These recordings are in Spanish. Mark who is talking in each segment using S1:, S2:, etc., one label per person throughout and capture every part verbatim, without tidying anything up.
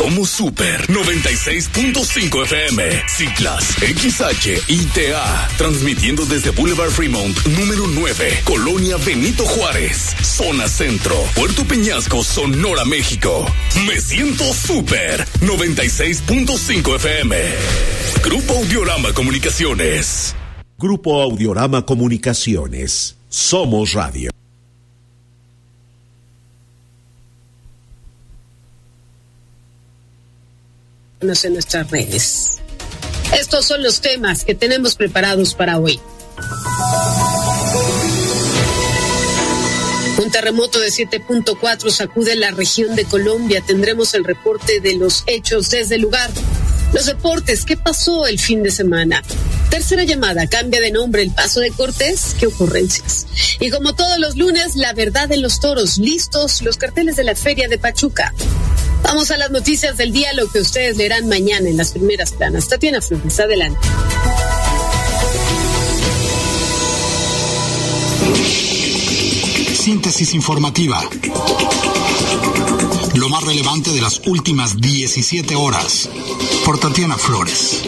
S1: Somos Super noventa y seis punto cinco F M, Ciclas, X H I T A, transmitiendo desde Boulevard Fremont, número nueve, Colonia Benito Juárez, zona centro, Puerto Peñasco, Sonora, México. Me siento Super noventa y seis punto cinco F M. Grupo Audiorama Comunicaciones.
S2: Grupo Audiorama Comunicaciones. Somos Radio.
S3: En nuestras redes. Estos son los temas que tenemos preparados para hoy. Un terremoto de siete punto cuatro sacude la región de Colombia. Tendremos el reporte de los hechos desde el lugar. Los deportes, ¿qué pasó el fin de semana? Tercera llamada, cambia de nombre el Paso de Cortés, qué ocurrencias. Y como todos los lunes, la verdad de los toros, listos los carteles de la Feria de Pachuca. Vamos a las noticias del día, lo que ustedes leerán mañana en las primeras planas. Tatiana Flores, adelante.
S4: Síntesis informativa. Lo más relevante de las últimas diecisiete horas. Por Tatiana Flores.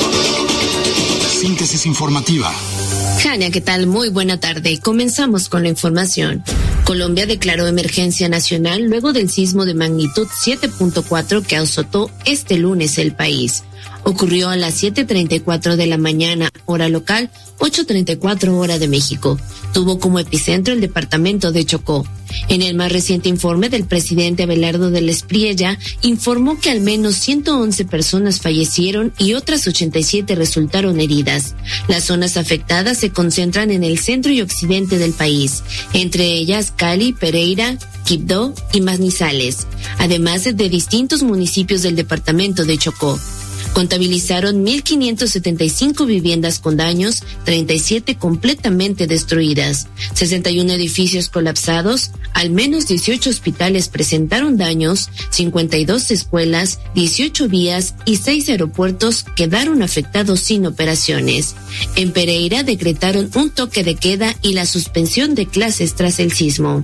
S4: Síntesis informativa.
S5: Jania, ¿qué tal? Muy buena tarde. Comenzamos con la información. Colombia declaró emergencia nacional luego del sismo de magnitud siete punto cuatro que azotó este lunes el país. Ocurrió a las siete treinta y cuatro de la mañana, hora local, ocho treinta y cuatro hora de México. Tuvo como epicentro el departamento de Chocó. En el más reciente informe del presidente Abelardo del Espriella, informó que al menos ciento once personas fallecieron y otras ochenta y siete resultaron heridas. Las zonas afectadas se concentran en el centro y occidente del país, entre ellas Cali, Pereira, Quibdó y Manizales, además de distintos municipios del departamento de Chocó. Contabilizaron mil quinientas setenta y cinco viviendas con daños, treinta y siete completamente destruidas, sesenta y uno edificios colapsados, al menos dieciocho hospitales presentaron daños, cincuenta y dos escuelas, dieciocho vías y seis aeropuertos quedaron afectados sin operaciones. En Pereira decretaron un toque de queda y la suspensión de clases tras el sismo.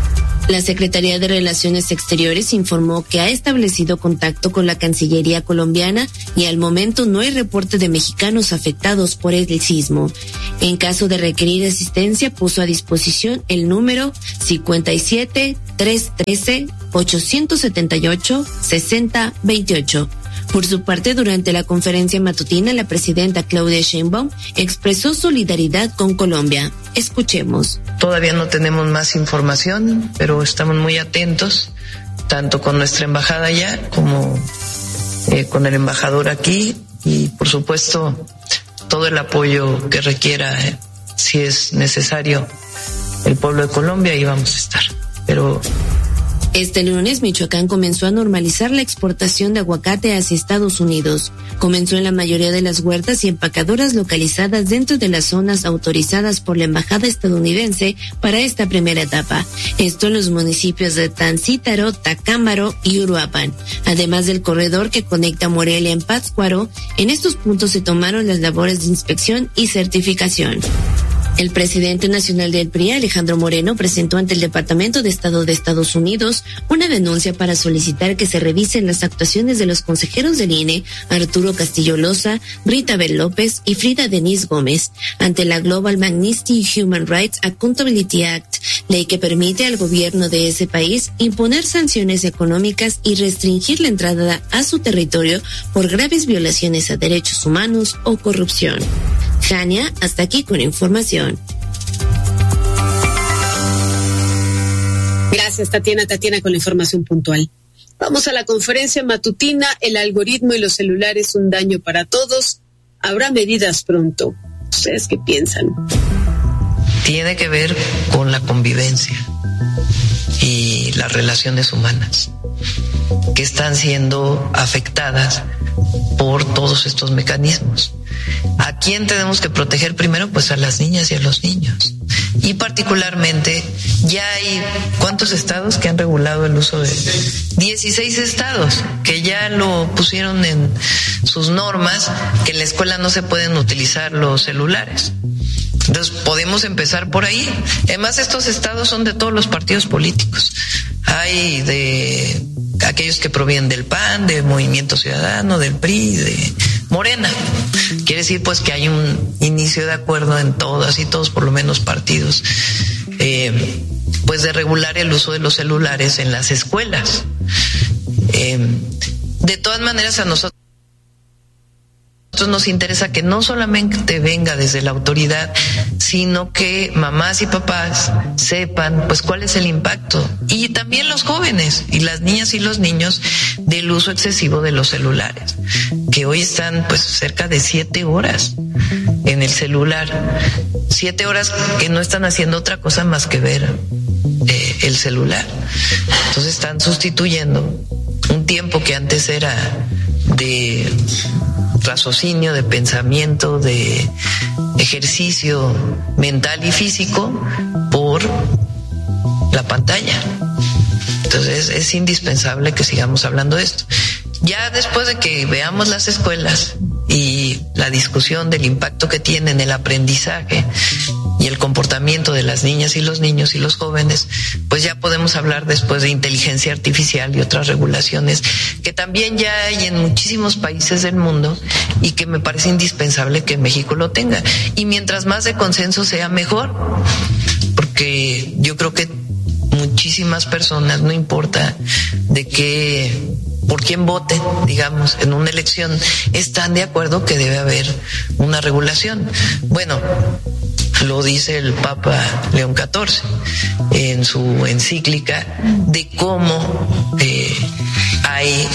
S5: La Secretaría de Relaciones Exteriores informó que ha establecido contacto con la Cancillería colombiana y al momento no hay reporte de mexicanos afectados por el sismo. En caso de requerir asistencia, puso a disposición el número cincuenta y siete, trescientos trece, ochocientos setenta y ocho, sesenta veintiocho. Por su parte, durante la conferencia matutina, la presidenta Claudia Sheinbaum expresó solidaridad con Colombia. Escuchemos.
S6: Todavía no tenemos más información, pero estamos muy atentos, tanto con nuestra embajada allá como eh, con el embajador aquí, y por supuesto todo el apoyo que requiera, eh, si es necesario, el pueblo de Colombia, y vamos a estar. Pero
S5: este lunes, Michoacán comenzó a normalizar la exportación de aguacate hacia Estados Unidos. Comenzó en la mayoría de las huertas y empacadoras localizadas dentro de las zonas autorizadas por la Embajada estadounidense para esta primera etapa. Esto en los municipios de Tancítaro, Tacámbaro y Uruapan. Además del corredor que conecta Morelia en Pátzcuaro, en estos puntos se tomaron las labores de inspección y certificación. El presidente nacional del P R I, Alejandro Moreno, presentó ante el Departamento de Estado de Estados Unidos una denuncia para solicitar que se revisen las actuaciones de los consejeros del I N E, Arturo Castillo Loza, Rita Bel López y Frida Denise Gómez, ante la Global Magnitsky Human Rights Accountability Act, ley que permite al gobierno de ese país imponer sanciones económicas y restringir la entrada a su territorio por graves violaciones a derechos humanos o corrupción. Jania, hasta aquí con información.
S3: Gracias, Tatiana. Tatiana con la información puntual. Vamos a la conferencia matutina. El algoritmo y los celulares, un daño para todos. Habrá medidas pronto. ¿Ustedes qué piensan?
S6: Tiene que ver con la convivencia y las relaciones humanas que están siendo afectadas por todos estos mecanismos. ¿A quién tenemos que proteger primero? Pues a las niñas y a los niños. Y particularmente, ya hay ¿cuántos estados que han regulado el uso de? dieciséis estados que ya lo pusieron en sus normas, que en la escuela no se pueden utilizar los celulares. Entonces podemos empezar por ahí. Además, estos estados son de todos los partidos políticos. Hay de aquellos que provienen del P A N, del Movimiento Ciudadano, del P R I, de Morena. Quiere decir pues que hay un inicio de acuerdo en todas y todos, por lo menos partidos, eh, pues de regular el uso de los celulares en las escuelas. Eh, de todas maneras, a nosotros nos interesa que no solamente venga desde la autoridad, sino que mamás y papás sepan pues cuál es el impacto, y también los jóvenes y las niñas y los niños, del uso excesivo de los celulares, que hoy están pues cerca de siete horas en el celular, siete horas que no están haciendo otra cosa más que ver eh, el celular. Entonces están sustituyendo un tiempo que antes era de raciocinio, de pensamiento, de ejercicio mental y físico por la pantalla. Entonces es indispensable que sigamos hablando de esto. Ya después de que veamos las escuelas y la discusión del impacto que tienen el aprendizaje y el comportamiento de las niñas y los niños y los jóvenes, pues ya podemos hablar después de inteligencia artificial y otras regulaciones que también ya hay en muchísimos países del mundo y que me parece indispensable que México lo tenga. Y mientras más de consenso sea, mejor, porque yo creo que muchísimas personas, no importa de qué, por quién voten, digamos, en una elección, están de acuerdo que debe haber una regulación. Bueno, lo dice el Papa León catorce en su encíclica de cómo eh, hay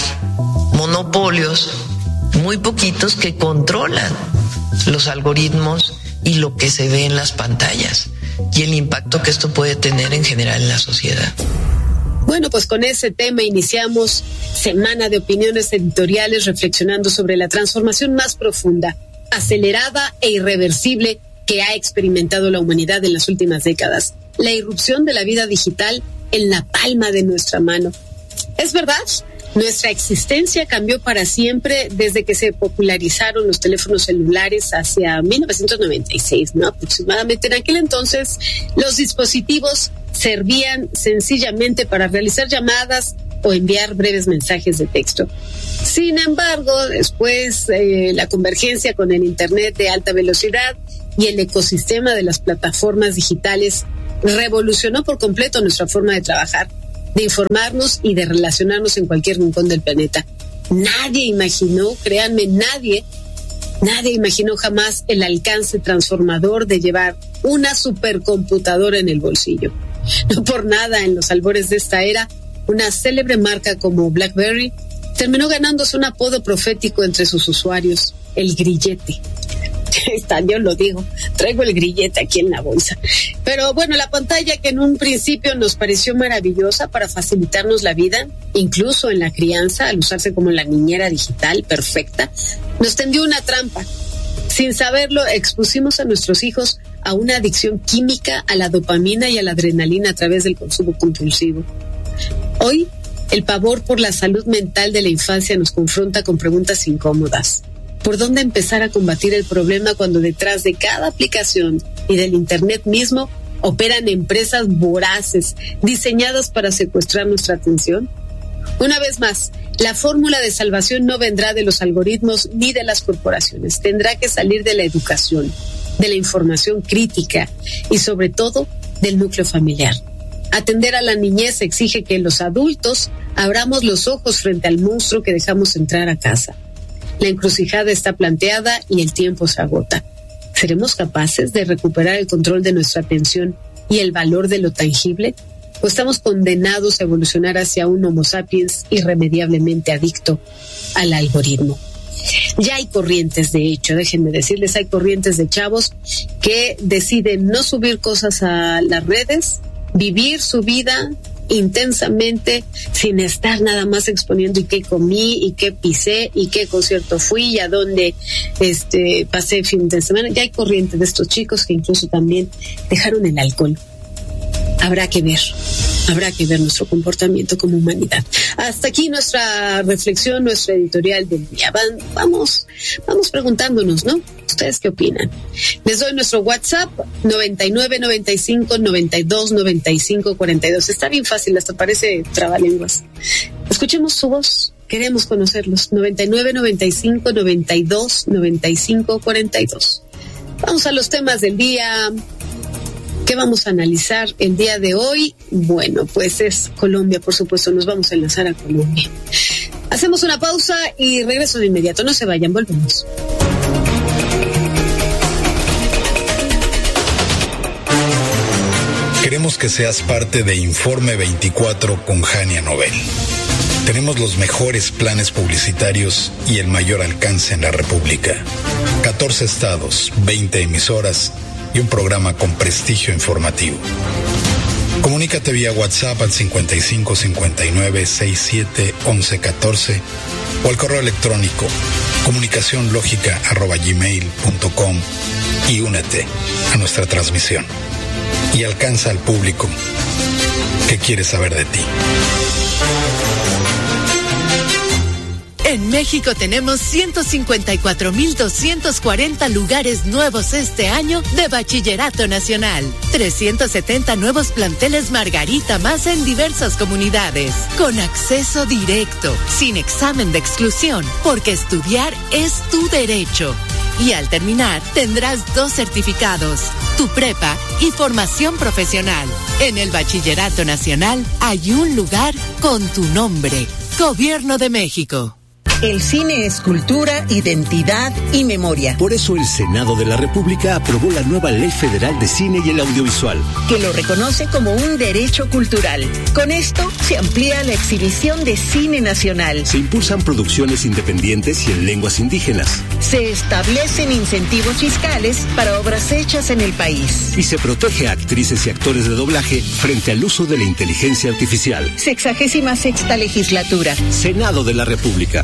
S6: monopolios muy poquitos que controlan los algoritmos y lo que se ve en las pantallas y el impacto que esto puede tener en general en la sociedad.
S3: Bueno, pues con ese tema iniciamos semana de opiniones editoriales reflexionando sobre la transformación más profunda, acelerada e irreversible que ha experimentado la humanidad en las últimas décadas, la irrupción de la vida digital en la palma de nuestra mano. ¿Es verdad? Nuestra existencia cambió para siempre desde que se popularizaron los teléfonos celulares hacia mil novecientos noventa y seis, ¿no? Aproximadamente. En aquel entonces, los dispositivos servían sencillamente para realizar llamadas o enviar breves mensajes de texto. Sin embargo, después eh, la convergencia con el Internet de alta velocidad y el ecosistema de las plataformas digitales revolucionó por completo nuestra forma de trabajar, de informarnos y de relacionarnos en cualquier rincón del planeta. Nadie imaginó, créanme, nadie, nadie imaginó jamás el alcance transformador de llevar una supercomputadora en el bolsillo. No por nada, en los albores de esta era, una célebre marca como BlackBerry terminó ganándose un apodo profético entre sus usuarios, el grillete. Está, yo lo digo, traigo el grillete aquí en la bolsa. Pero bueno, la pantalla que en un principio nos pareció maravillosa para facilitarnos la vida, incluso en la crianza, al usarse como la niñera digital perfecta, nos tendió una trampa. Sin saberlo, expusimos a nuestros hijos a una adicción química a la dopamina y a la adrenalina a través del consumo compulsivo. Hoy, el pavor por la salud mental de la infancia nos confronta con preguntas incómodas. ¿Por dónde empezar a combatir el problema cuando detrás de cada aplicación y del Internet mismo operan empresas voraces diseñadas para secuestrar nuestra atención? Una vez más, la fórmula de salvación no vendrá de los algoritmos ni de las corporaciones. Tendrá que salir de la educación, de la información crítica y sobre todo del núcleo familiar. Atender a la niñez exige que los adultos abramos los ojos frente al monstruo que dejamos entrar a casa. La encrucijada está planteada y el tiempo se agota. ¿Seremos capaces de recuperar el control de nuestra atención y el valor de lo tangible? ¿O estamos condenados a evolucionar hacia un Homo sapiens irremediablemente adicto al algoritmo? Ya hay corrientes, de hecho, déjenme decirles, hay corrientes de chavos que deciden no subir cosas a las redes, vivir su vida intensamente sin estar nada más exponiendo y qué comí y qué pisé y qué concierto fui y a dónde este pasé el fin de semana. Ya hay corriente de estos chicos que incluso también dejaron el alcohol. Habrá que ver, habrá que ver nuestro comportamiento como humanidad. Hasta aquí nuestra reflexión, nuestra editorial del día. Van, vamos, vamos preguntándonos, ¿no? ¿Ustedes qué opinan? Les doy nuestro WhatsApp, noventa y nueve, noventa y cinco, noventa y dos, noventa y cinco, cuarenta y dos. Está bien fácil, hasta parece trabalenguas. Escuchemos su voz. Queremos conocerlos. noventa y nueve, noventa y cinco, noventa y dos, noventa y cinco, cuarenta y dos. Vamos a los temas del día. ¿Qué vamos a analizar el día de hoy? Bueno, pues es Colombia, por supuesto. Nos vamos a enlazar a Colombia. Hacemos una pausa y regreso de inmediato. No se vayan, volvemos.
S4: Queremos que seas parte de Informe veinticuatro con Jania Nobel. Tenemos los mejores planes publicitarios y el mayor alcance en la República. catorce estados, veinte emisoras y un programa con prestigio informativo. Comunícate vía WhatsApp al cincuenta y cinco, cincuenta y nueve, sesenta y siete, once, catorce o al correo electrónico comunicacionlógica arroba gmail punto com y únete a nuestra transmisión. Y alcanza al público que quiere saber de ti.
S7: En México tenemos ciento cincuenta y cuatro mil doscientos cuarenta lugares nuevos este año de Bachillerato Nacional. trescientos setenta nuevos planteles Margarita más en diversas comunidades. Con acceso directo, sin examen de exclusión, porque estudiar es tu derecho. Y al terminar, tendrás dos certificados, tu prepa y formación profesional. En el Bachillerato Nacional hay un lugar con tu nombre. Gobierno de México.
S8: El cine es cultura, identidad y memoria.
S9: Por eso el Senado de la República aprobó la nueva Ley Federal de Cine y el Audiovisual,
S8: que lo reconoce como un derecho cultural. Con esto se amplía la exhibición de cine nacional.
S9: Se impulsan producciones independientes y en lenguas indígenas.
S8: Se establecen incentivos fiscales para obras hechas en el país.
S9: Y se protege a actrices y actores de doblaje frente al uso de la inteligencia artificial.
S8: Sexagésima sexta legislatura.
S9: Senado de la República.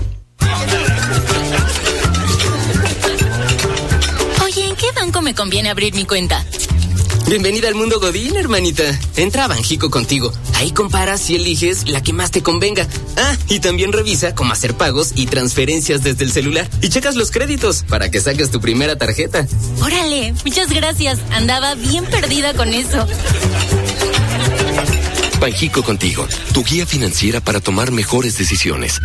S10: Oye, ¿en qué banco me conviene abrir mi cuenta?
S11: Bienvenida al mundo Godín, hermanita. Entra a Banjico Contigo. Ahí comparas y eliges la que más te convenga. Ah, y también revisa cómo hacer pagos y transferencias desde el celular. Y checas los créditos para que saques tu primera tarjeta.
S10: Órale, muchas gracias. Andaba bien perdida con eso.
S1: Banjico Contigo, tu guía financiera para tomar mejores decisiones.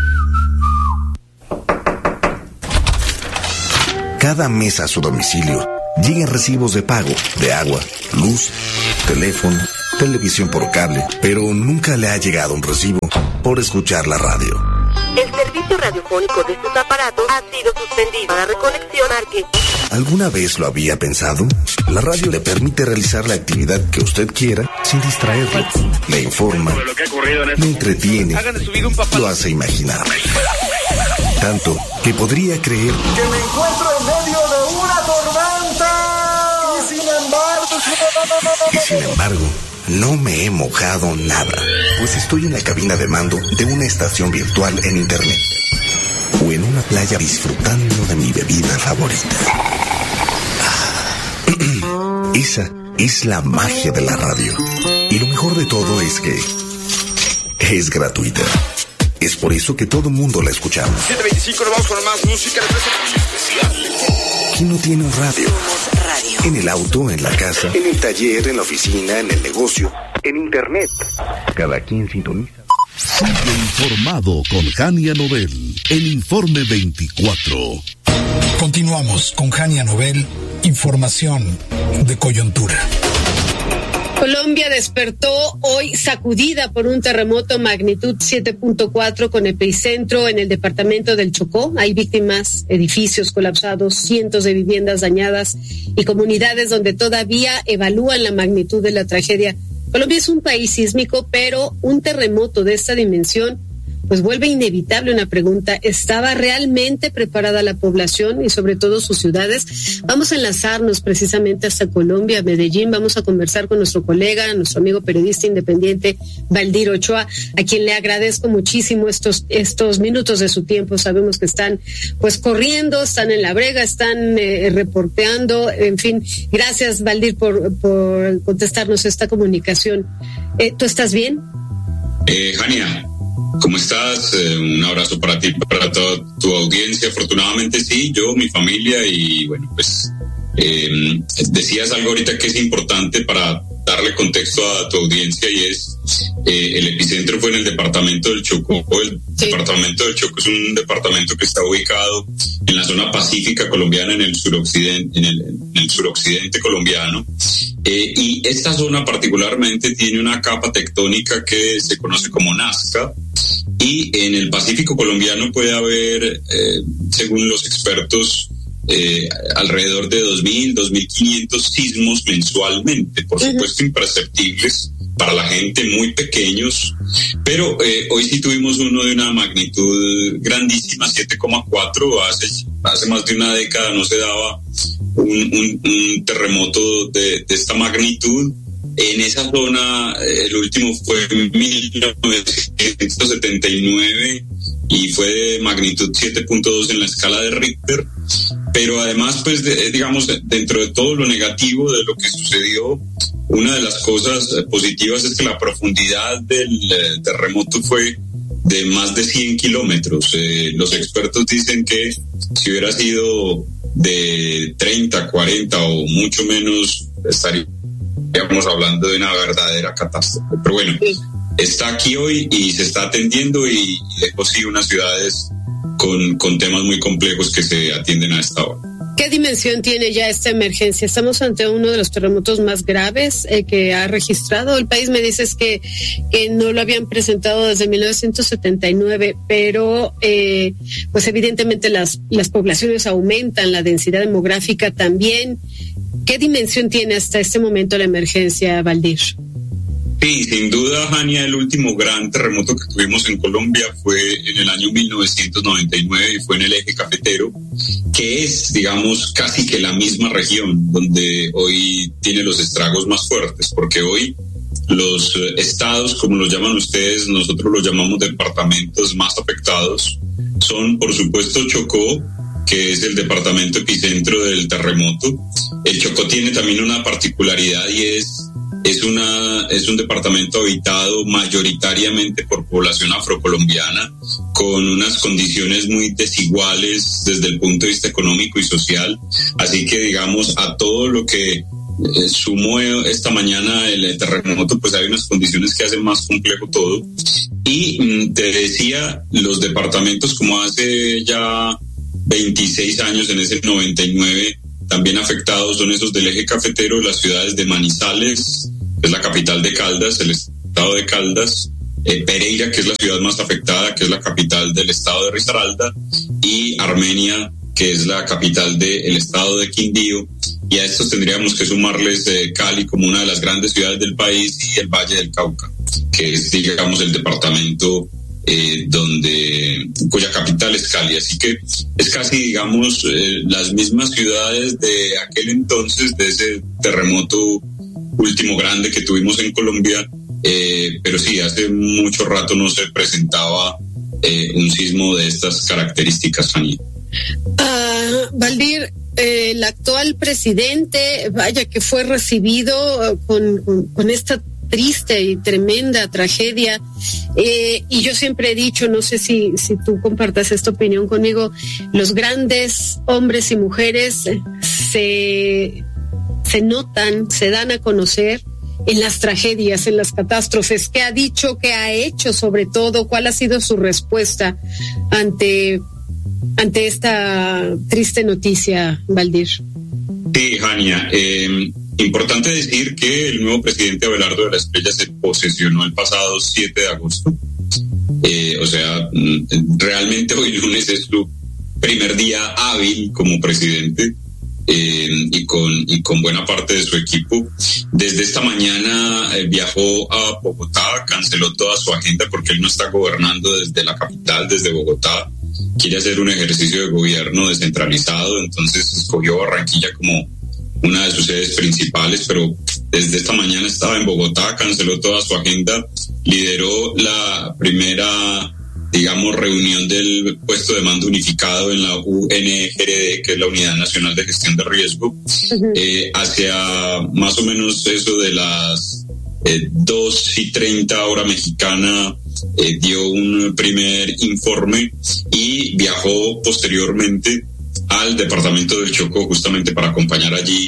S12: Cada mes a su domicilio llegan recibos de pago de agua, luz, teléfono, televisión por cable, pero nunca le ha llegado un recibo por escuchar la radio.
S13: El servicio radiofónico de sus aparatos ha sido suspendido. Para reconexión, marque.
S12: ¿Alguna vez lo había pensado? La radio le permite realizar la actividad que usted quiera sin distraerlo. Le informa, le entretiene, lo hace imaginar. Tanto que podría creer
S14: que me encuentro en medio de una tormenta. Y sin embargo...
S12: Y sin embargo, no me he mojado nada, pues estoy en la cabina de mando de una estación virtual en internet. O en una playa disfrutando de mi bebida favorita. Esa es la magia de la radio. Y lo mejor de todo es que es gratuita. Es por eso que todo mundo la escuchamos.
S15: siete veinticinco, nos vamos con más música especial.
S12: ¿Quién no tiene un radio?
S8: Radio.
S12: En el auto, en la casa, en el taller, en la oficina, en el negocio, en internet. Cada quien sintoniza.
S2: Sigue informado con Jania Nobel, el Informe veinticuatro.
S4: Continuamos con Jania Nobel, información de coyuntura.
S3: Colombia despertó hoy sacudida por un terremoto magnitud siete punto cuatro con epicentro en el departamento del Chocó. Hay víctimas, edificios colapsados, cientos de viviendas dañadas y comunidades donde todavía evalúan la magnitud de la tragedia. Colombia es un país sísmico, pero un terremoto de esta dimensión pues vuelve inevitable una pregunta: ¿estaba realmente preparada la población y sobre todo sus ciudades? Vamos a enlazarnos precisamente hasta Colombia, Medellín. Vamos a conversar con nuestro colega, nuestro amigo periodista independiente Valdir Ochoa, a quien le agradezco muchísimo estos estos minutos de su tiempo. Sabemos que están pues corriendo, están en la brega, están eh, reporteando, en fin. Gracias, Valdir, por, por contestarnos esta comunicación. Eh, ¿Tú estás bien?
S16: Eh, Jania, ¿cómo estás? Eh, un abrazo para ti, para toda tu audiencia. Afortunadamente sí, yo, mi familia y bueno, pues eh, decías algo ahorita que es importante para darle contexto a tu audiencia, y es eh, el epicentro fue en el departamento del Chocó. El sí. departamento del Chocó es un departamento que está ubicado en la zona pacífica colombiana, en el suroccidente, en el, en el suroccidente colombiano, eh, y esta zona particularmente tiene una capa tectónica que se conoce como Nazca, y en el Pacífico colombiano puede haber, eh, según los expertos, Eh, alrededor de dos mil, dos mil quinientos sismos mensualmente, por supuesto imperceptibles para la gente, muy pequeños, pero eh, hoy sí tuvimos uno de una magnitud grandísima, siete coma cuatro. Hace, hace más de una década no se daba un, un, un terremoto de, de esta magnitud. En esa zona, el último fue en mil novecientos setenta y nueve y fue de magnitud siete punto dos en la escala de Richter. Pero además, pues, de, digamos, dentro de todo lo negativo de lo que sucedió, una de las cosas positivas es que la profundidad del eh, terremoto fue de más de cien kilómetros. Eh, los expertos dicen que si hubiera sido de treinta, cuarenta o mucho menos, estaríamos hablando de una verdadera catástrofe. Pero bueno, está aquí hoy y se está atendiendo, y, y dejó sí unas ciudades con, con temas muy complejos que se atienden a esta hora.
S3: ¿Qué dimensión tiene ya esta emergencia? Estamos ante uno de los terremotos más graves eh, que ha registrado el país. Me dices que, que no lo habían presentado desde mil novecientos setenta y nueve, pero eh, pues evidentemente las, las poblaciones aumentan, la densidad demográfica también. ¿Qué dimensión tiene hasta este momento la emergencia, Valdir?
S16: Sí, sin duda, Jania, el último gran terremoto que tuvimos en Colombia fue en el año mil novecientos noventa y nueve y fue en el eje cafetero, que es, digamos, casi que la misma región donde hoy tiene los estragos más fuertes, porque hoy los estados, como los llaman ustedes, nosotros los llamamos departamentos más afectados, son, por supuesto, Chocó, que es el departamento epicentro del terremoto. El Chocó tiene también una particularidad, y es Es, una, es un departamento habitado mayoritariamente por población afrocolombiana, con unas condiciones muy desiguales desde el punto de vista económico y social. Así que, digamos, a todo lo que eh, sumó esta mañana el terremoto, pues hay unas condiciones que hacen más complejo todo. Y mm, te decía, los departamentos, como hace ya veintiséis años, en ese noventa y nueve, también afectados son esos del eje cafetero, las ciudades de Manizales, que es la capital de Caldas, el estado de Caldas, eh, Pereira, que es la ciudad más afectada, que es la capital del estado de Risaralda, y Armenia, que es la capital del estado de Quindío. Y a estos tendríamos que sumarles eh, Cali como una de las grandes ciudades del país, y el Valle del Cauca, que es, digamos, el departamento Eh, donde cuya capital es Cali. Así que es casi, digamos, eh, las mismas ciudades de aquel entonces, de ese terremoto último grande que tuvimos en Colombia, eh, pero sí, hace mucho rato no se presentaba eh, un sismo de estas características, Fanny.
S3: Uh, Valdir, eh, el actual presidente, vaya que fue recibido con, con, con esta triste y tremenda tragedia, eh, y yo siempre he dicho, no sé si, si tú compartas esta opinión conmigo, los grandes hombres y mujeres se, se notan, se dan a conocer en las tragedias, en las catástrofes. ¿Qué ha dicho, qué ha hecho sobre todo? ¿Cuál ha sido su respuesta ante, ante esta triste noticia, Valdir?
S16: Sí, Jania, eh... importante decir que el nuevo presidente Abelardo de la Espriella se posesionó el pasado siete de agosto. Eh, o sea, realmente hoy lunes es su primer día hábil como presidente, eh, y, con, y con buena parte de su equipo. Desde esta mañana eh, viajó a Bogotá, canceló toda su agenda porque él no está gobernando desde la capital, desde Bogotá. Quiere hacer un ejercicio de gobierno descentralizado, entonces escogió Barranquilla como una de sus sedes principales, pero desde esta mañana estaba en Bogotá, canceló toda su agenda, lideró la primera, digamos, reunión del puesto de mando unificado en la U N G R D, que es la Unidad Nacional de Gestión de Riesgo. Uh-huh. eh, hacia más o menos eso de las eh, dos y treinta hora mexicana, eh, dio un primer informe y viajó posteriormente al departamento del Chocó justamente para acompañar allí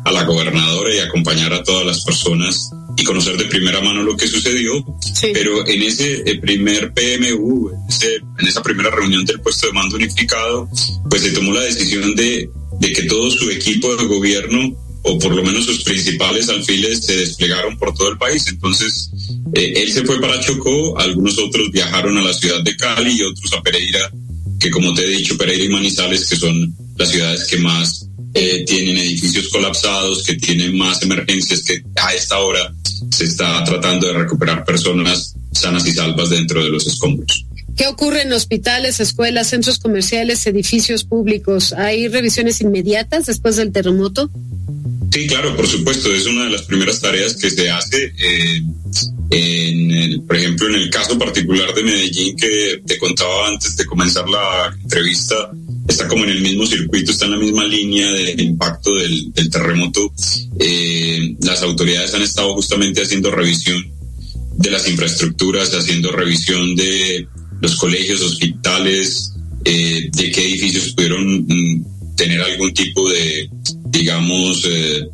S16: a la gobernadora y acompañar a todas las personas y conocer de primera mano lo que sucedió, sí. Pero en ese primer P M U, en, ese, en esa primera reunión del puesto de mando unificado, pues se tomó la decisión de, de que todo su equipo de gobierno, o por lo menos sus principales alfiles, se desplegaron por todo el país. Entonces, eh, él se fue para Chocó, algunos otros viajaron a la ciudad de Cali y otros a Pereira, que como te he dicho, Pereira y Manizales, que son las ciudades que más eh, tienen edificios colapsados, que tienen más emergencias, que a esta hora se está tratando de recuperar personas sanas y salvas dentro de los escombros.
S3: ¿Qué ocurre en hospitales, escuelas, centros comerciales, edificios públicos? ¿Hay revisiones inmediatas después del terremoto?
S16: Sí, claro, por supuesto, es una de las primeras tareas que se hace. Eh, en el, por ejemplo, en el caso particular de Medellín que te contaba antes de comenzar la entrevista, está como en el mismo circuito, está en la misma línea del impacto del, del terremoto. Eh, las autoridades han estado justamente haciendo revisión de las infraestructuras, haciendo revisión de los colegios, hospitales, eh, de qué edificios pudieron mm, tener algún tipo de, digamos, eh,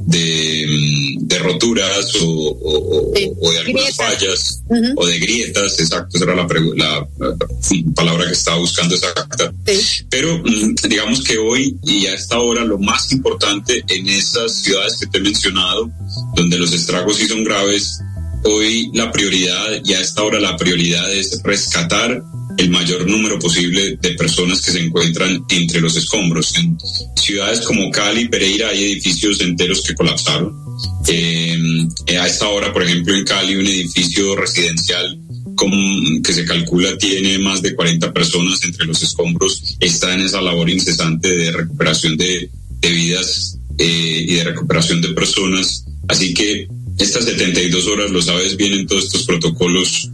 S16: de, de roturas o, o, sí. o de algunas grietas. fallas uh-huh. o de grietas, exacto, esa era la, la, la palabra que estaba buscando exacta. Sí. Pero mm, digamos que hoy y a esta hora lo más importante en esas ciudades que te he mencionado, donde los estragos sí son graves, hoy la prioridad y a esta hora la prioridad es rescatar el mayor número posible de personas que se encuentran entre los escombros. En ciudades como Cali y Pereira hay edificios enteros que colapsaron. Eh, a esta hora, por ejemplo, en Cali, un edificio residencial con, que se calcula tiene más de cuarenta personas entre los escombros, está en esa labor incesante de recuperación de, de vidas eh, y de recuperación de personas. Así que estas setenta y dos horas, lo sabes bien, en todos estos protocolos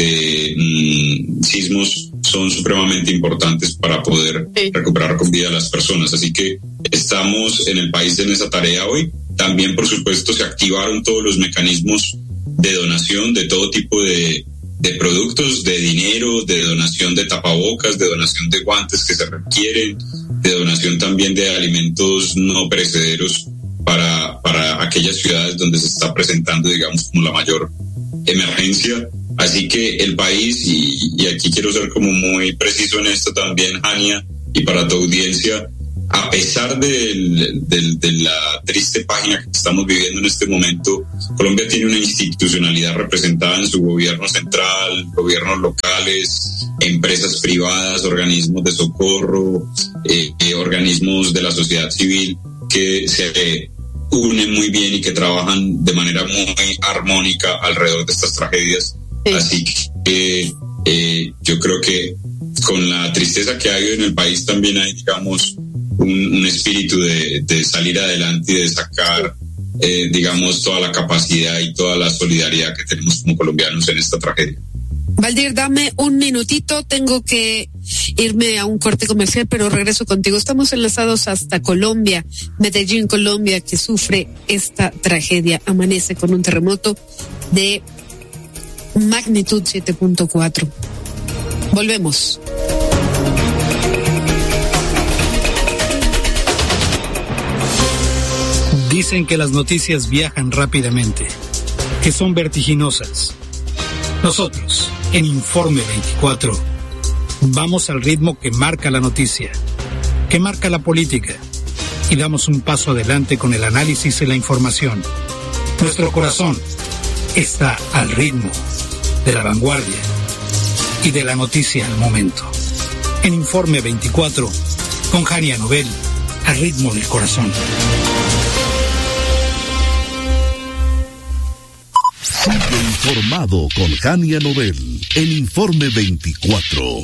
S16: de mmm, sismos son supremamente importantes para poder sí. recuperar con vida a las personas. Así que estamos en el país en esa tarea hoy. También, por supuesto, se activaron todos los mecanismos de donación de todo tipo de, de productos, de dinero, de donación de tapabocas, de donación de guantes que se requieren, de donación también de alimentos no perecederos para, para aquellas ciudades donde se está presentando, digamos, como la mayor emergencia. Así que el país, y, y aquí quiero ser como muy preciso en esto también, Hania, y para tu audiencia, a pesar del, del, de la triste página que estamos viviendo en este momento, Colombia tiene una institucionalidad representada en su gobierno central, gobiernos locales, empresas privadas, organismos de socorro, eh, eh, organismos de la sociedad civil que se unen muy bien y que trabajan de manera muy armónica alrededor de estas tragedias. Sí. Así que eh, yo creo que con la tristeza que hay en el país también hay, digamos, un, un espíritu de, de salir adelante y de sacar, eh, digamos, toda la capacidad y toda la solidaridad que tenemos como colombianos en esta tragedia.
S3: Valdir, dame un minutito, tengo que irme a un corte comercial, pero regreso contigo. Estamos enlazados hasta Colombia, Medellín, Colombia, que sufre esta tragedia. Amanece con un terremoto de magnitud siete punto cuatro. Volvemos.
S17: Dicen que las noticias viajan rápidamente, que son vertiginosas. Nosotros, en Informe veinticuatro, vamos al ritmo que marca la noticia, que marca la política, y damos un paso adelante con el análisis y la información. Nuestro corazón está al ritmo de la vanguardia y de la noticia al momento. En Informe veinticuatro, con Hania Nobel, al ritmo del corazón.
S2: Sigue informado con Hania Nobel en Informe veinticuatro.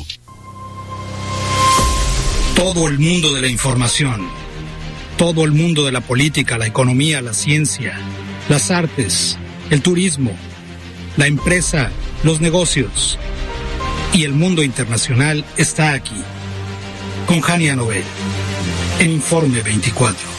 S17: Todo el mundo de la información, todo el mundo de la política, la economía, la ciencia, las artes, el turismo, la empresa, los negocios y el mundo internacional está aquí, con Hania Nobel, en Informe veinticuatro.